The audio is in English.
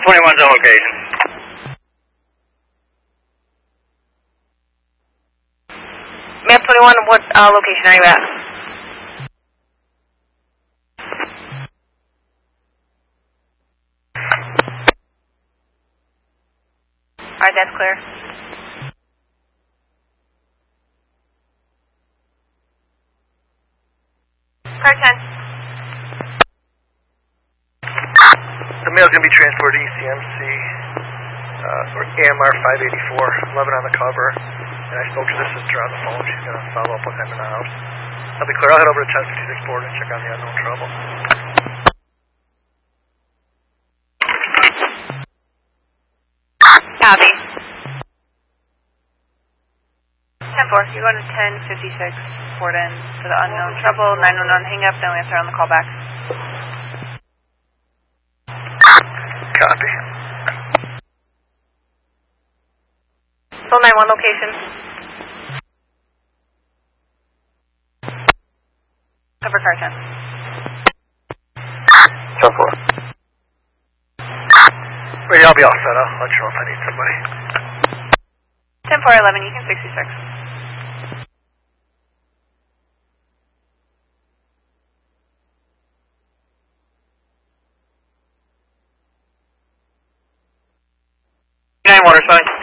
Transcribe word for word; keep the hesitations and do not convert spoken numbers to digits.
twenty-one's on location. Map twenty-one, what uh, location are you at? Alright, that's clear. Car ten. The mail's going to be transported to E C M C, uh, or A M R five eighty-four, eleven on the cover. And I spoke to the sister on the phone. She's going to follow up with him in the house. I'll be clear. I'll head over to ten fifty-six board and check on the unknown trouble. Copy. ten four, you're going to ten fifty-six, port in for the unknown trouble, nine one one hang up, then we answer on the call back. Copy. Full nine one location. Cover car ten. ten four. Wait, I'll be all set. I'll let you know if I need somebody. ten four eleven, you can sixty-six. nine one, responding.